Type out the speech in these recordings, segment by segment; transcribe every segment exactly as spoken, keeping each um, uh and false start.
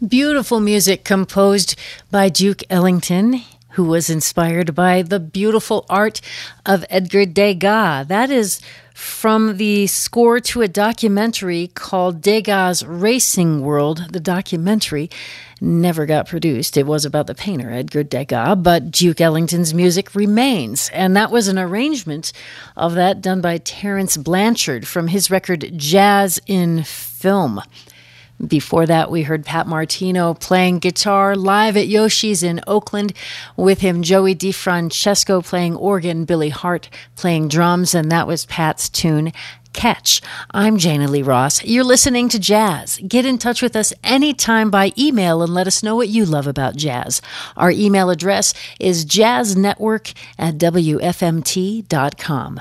Beautiful music composed by Duke Ellington, who was inspired by the beautiful art of Edgar Degas. That is from the score to a documentary called Degas' Racing World. The documentary never got produced. It was about the painter Edgar Degas, but Duke Ellington's music remains. And that was an arrangement of that done by Terence Blanchard from his record Jazz in Film. Before that, we heard Pat Martino playing guitar live at Yoshi's in Oakland. With him, Joey DeFrancesco playing organ, Billy Hart playing drums, and that was Pat's tune, Catch. I'm Jana Lee Ross. You're listening to Jazz. Get in touch with us anytime by email and let us know what you love about jazz. Our email address is jazznetwork at w f m t dot com.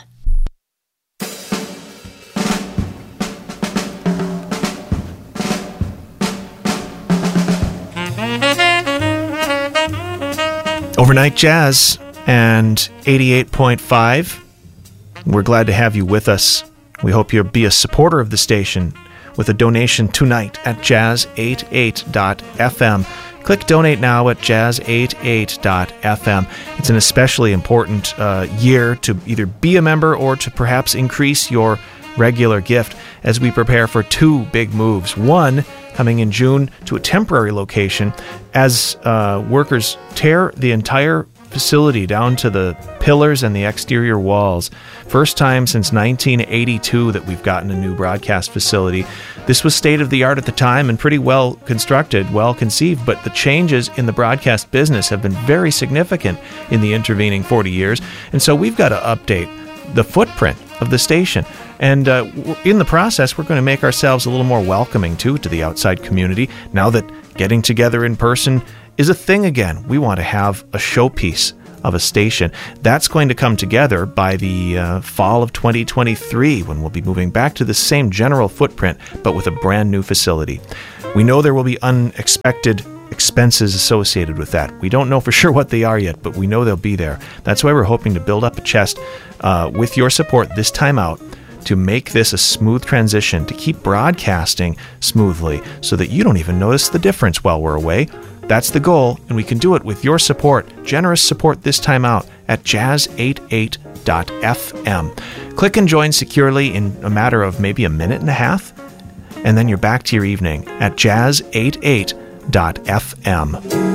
Overnight Jazz and eighty-eight point five. We're glad to have you with us. We hope you'll be a supporter of the station with a donation tonight at jazz eighty-eight dot f m. Click Donate Now at jazz eighty-eight dot f m. It's an especially important uh, year to either be a member or to perhaps increase your regular gift as we prepare for two big moves. One, coming in June to a temporary location as uh, workers tear the entire facility down to the pillars and the exterior walls. First time since nineteen eighty-two that we've gotten a new broadcast facility. This was state-of-the-art at the time and pretty well constructed, well conceived, but the changes in the broadcast business have been very significant in the intervening forty years, and so we've got to update the footprint of the station. And uh, in the process, we're going to make ourselves a little more welcoming, too, to the outside community. Now that getting together in person is a thing again, we want to have a showpiece of a station. That's going to come together by the uh, fall of twenty twenty-three, when we'll be moving back to the same general footprint, but with a brand new facility. We know there will be unexpected expenses associated with that. We don't know for sure what they are yet, but we know they'll be there. That's why we're hoping to build up a chest uh, with your support this time out to make this a smooth transition, to keep broadcasting smoothly so that you don't even notice the difference while we're away. That's the goal, and we can do it with your support, generous support this time out at jazz eighty-eight dot f m. Click and join securely in a matter of maybe a minute and a half, and then you're back to your evening at jazz eighty-eight dot f m.